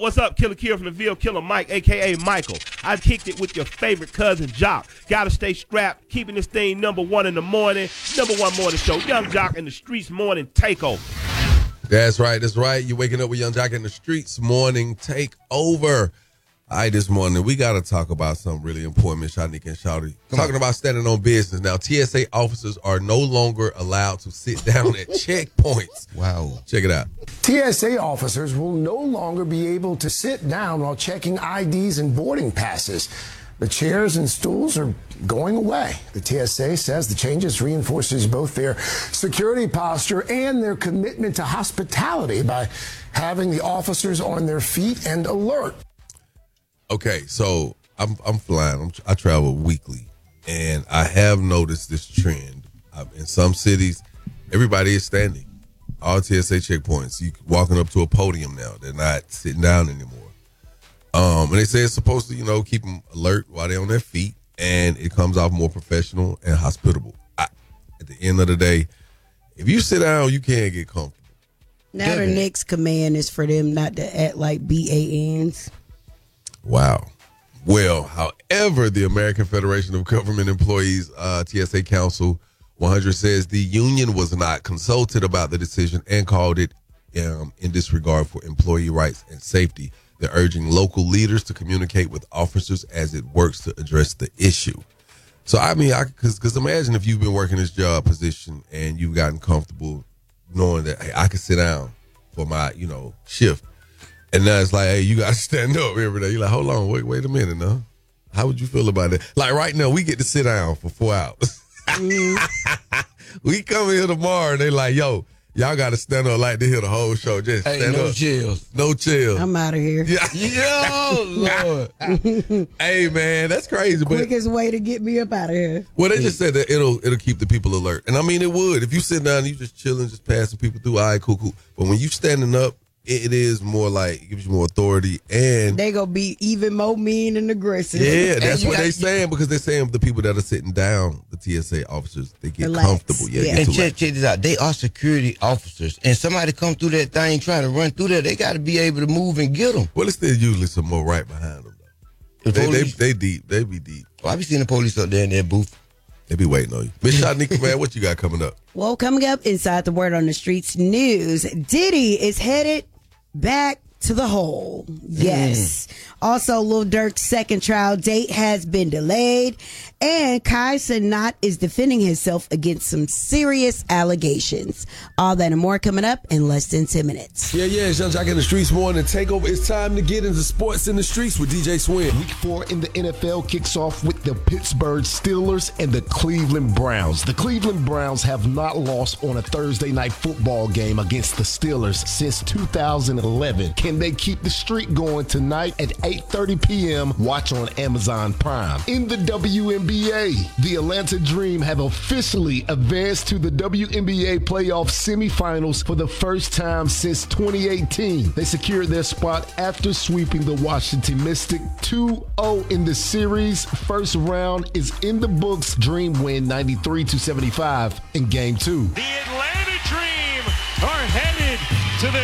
What's up, Killer Kier from the Ville, Killer Mike, a.k.a. Michael. I kicked it with your favorite cousin, Jock. Gotta stay strapped, keeping this thing number one in the morning. Number one morning show, Young Jock in the Streets Morning Takeover. That's right. You're waking up with Young Jock in the Streets Morning Takeover. All right, this morning, we got to talk about something really important, Miss Shanique and Shawty. Talking about standing on business. Now, TSA officers are no longer allowed to sit down at checkpoints. Wow. Check it out. TSA officers will no longer be able to sit down while checking IDs and boarding passes. The chairs and stools are going away. The TSA says the changes reinforces both their security posture and their commitment to hospitality by having the officers on their feet and alert. Okay, so I'm flying. I travel weekly, and I have noticed this trend. In some cities, everybody is standing. All TSA checkpoints, you walking up to a podium now. They're not sitting down anymore. And they say it's supposed to, keep them alert while they're on their feet, and it comes off more professional and hospitable. At the end of the day, if you sit down, you can't get comfortable. Now the next command is for them not to act like BANs. Wow. Well, however, the American Federation of Government Employees, TSA Council 100 says the union was not consulted about the decision and called it in disregard for employee rights and safety. They're urging local leaders to communicate with officers as it works to address the issue. So, because imagine if you've been working this job position and you've gotten comfortable knowing that, hey, I can sit down for my, shift. And now it's like, hey, you got to stand up every day. You're like, hold on, wait a minute now. How would you feel about that? Like right now, we get to sit down for 4 hours. We come here tomorrow and they like, yo, y'all got to stand up like they hear the whole show. Just stand up. No chills. I'm out of here. Yeah. Yo, Lord. Hey, man, that's crazy. Quickest way to get me up out of here. Well, they just said that it'll keep the people alert. And I mean, it would. If you sit down and you just chilling, just passing people through, all right, cool. But when you standing up, it is more like, it gives you more authority, and they gonna be even more mean and aggressive. Yeah, that's what they're saying, because they're saying the people that are sitting down, the TSA officers, they get comfortable. Yeah. And check this out. They are security officers, and somebody come through that thing trying to run through there, they got to be able to move and get them. Well, it's still usually some more right behind them, though. They deep. They be deep. Well, I be seeing the police up there in their booth. They be waiting on you. Miss Shanique, man, what you got coming up? Well, coming up inside the Word on the Streets news, Diddy is headed back to the hole. Yes. Also, Lil Durk's second trial date has been delayed, and Kai Cenat is defending himself against some serious allegations. All that and more coming up in less than 10 minutes. Yeah, it's Young Jock in the Streets Morning Takeover. It's time to get into sports in the streets with DJ Swin. Week 4 in the NFL kicks off with the Pittsburgh Steelers and the Cleveland Browns. The Cleveland Browns have not lost on a Thursday night football game against the Steelers since 2011. Can they keep the streak going tonight at 8:30 p.m.? Watch on Amazon Prime. In the WNBA, the Atlanta Dream have officially advanced to the WNBA playoff semifinals for the first time since 2018. They secured their spot after sweeping the Washington Mystics 2-0 in the series. First round is in the books. Dream win 93-75 in Game 2. The Atlanta Dream are headed to the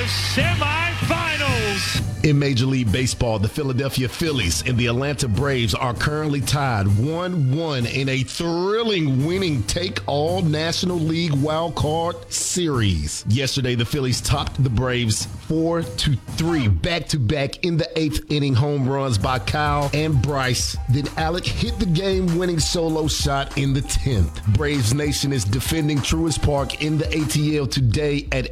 semifinals. In Major League Baseball, the Philadelphia Phillies and the Atlanta Braves are currently tied 1-1 in a thrilling winning take-all National League wild card series. Yesterday, the Phillies topped the Braves 4-3 back-to-back in the 8th inning home runs by Kyle and Bryce. Then Alec hit the game-winning solo shot in the 10th. Braves Nation is defending Truist Park in the ATL today at